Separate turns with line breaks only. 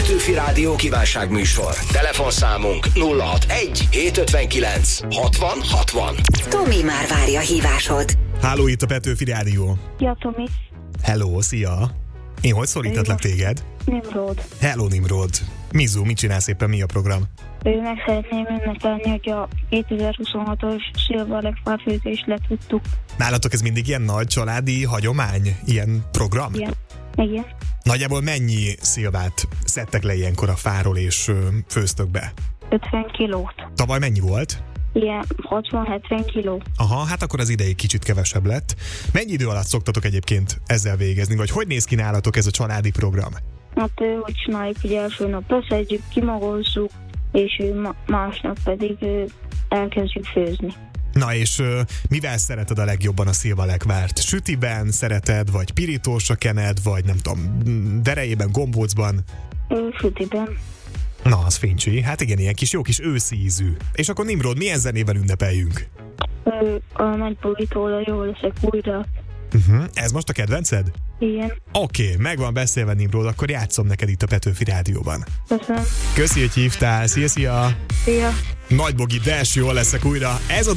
Petőfi Rádió kívánságműsor. Telefonszámunk 061 759 60 60.
Tomi már várja hívásod.
Háló, itt a Petőfi Rádió.
Ja, Tomi.
Hello, szia. Én hogy szólítatlak téged?
Nimrod.
Hello, Nimrod. Mizu, mit csinálsz éppen, mi a program?
Meg szeretném ünnepelni, hogy a 2026-os Silverleg felfőzést letudtuk.
Nálatok ez mindig ilyen nagy családi hagyomány, ilyen program?
Igen.
Nagyjából mennyi szilvát szedtek le ilyenkor a fáról és főztök be?
50 kilót.
Tavaly mennyi volt?
Ilyen 60-70 kiló.
Aha, hát akkor az idei kicsit kevesebb lett. Mennyi idő alatt szoktatok egyébként ezzel végezni, vagy hogy néz ki nálatok ez a családi program?
Hát hogy csináljuk, hogy első nap beszedjük, kimagozzuk, és másnap pedig elkezdjük főzni.
Na és mivel szereted a legjobban a szilvalekvárt? Sütiben szereted, vagy pirítósra kened, vagy nem tudom, derejében, gombócban?
Sütiben.
Na, az fincsi. Hát igen, ilyen kis jó kis őszi ízű. És akkor Nimrod, milyen zenével ünnepeljünk?
A Nagybogitól a Jól leszek újra.
Ez most a kedvenced?
Igen.
Oké, meg van beszélve, Nimrod, akkor játszom neked itt a Petőfi Rádióban.
Köszönöm.
Köszi, hogy hívtál. Szia, szia!
Szia!
Nagybogi, Dash, Jól leszek újra. Ez a